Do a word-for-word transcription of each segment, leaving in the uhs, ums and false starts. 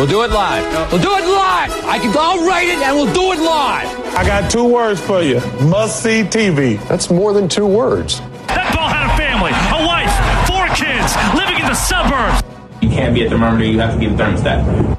We'll do it live. We'll do it live. I can. I'll write it, and we'll do it live. I got two words for you. Must-see T V. That's more than two words. That ball had a family, a wife, four kids, living in the suburbs. You can't be a thermometer. You have to be the thermostat.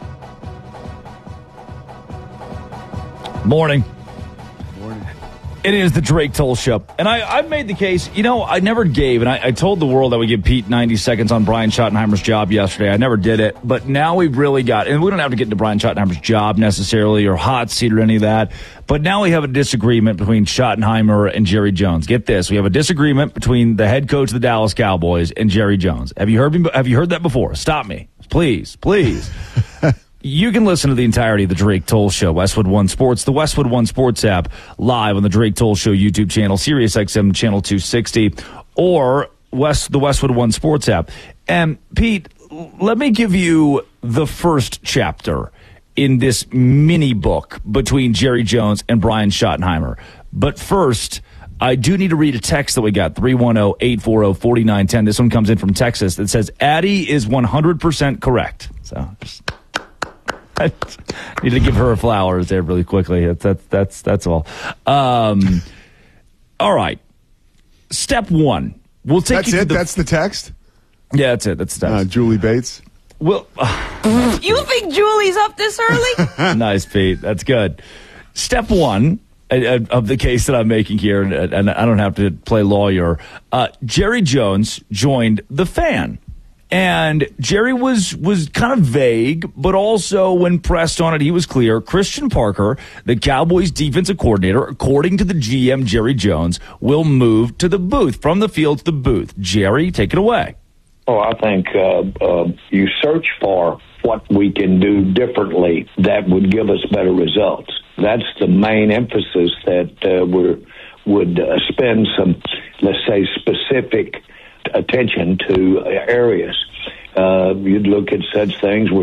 Morning. It is the Drake Toll Show. And I, I've made the case, you know, I never gave, and I, I told the world I would give Pete ninety seconds on Brian Schottenheimer's job yesterday. I never did it. But now we've really got, and we don't have to get into Brian Schottenheimer's job necessarily or hot seat or any of that. But now we have a disagreement between Schottenheimer and Jerry Jones. Get this. We have a disagreement between the head coach of the Dallas Cowboys and Jerry Jones. Have you heard me? Have you heard that before? Stop me. Please, please. You can listen to the entirety of the Drake Toll Show, Westwood One Sports, the Westwood One Sports app, live on the Drake Toll Show YouTube channel, Sirius X M channel two sixty, or West the Westwood One Sports app. And, Pete, let me give you the first chapter in this mini book between Jerry Jones and Brian Schottenheimer. But first, I do need to read a text that we got, three one zero, eight four zero, four nine one zero. This one comes in from Texas that says, Addie is one hundred percent correct. So, just... I need to give her flowers there really quickly. That's that's that's, that's all. Um, all right. Step one. We'll take that's you it. to the, that's the text. Yeah, that's it. That's the text. Uh, Julie Bates. Well, uh, you think Julie's up this early? Nice, Pete. That's good. Step one uh, of the case that I'm making here, and, and I don't have to play lawyer. Uh, Jerry Jones joined The Fan. And Jerry was was kind of vague, but also when pressed on it, he was clear. Christian Parker, the Cowboys defensive coordinator, according to the G M, Jerry Jones, will move to the booth, from the field to the booth. Jerry, take it away. Oh, I think uh, uh, you search for what we can do differently that would give us better results. That's the main emphasis that uh, we would uh, spend some, let's say, specific attention to areas. Uh, you'd look at such things where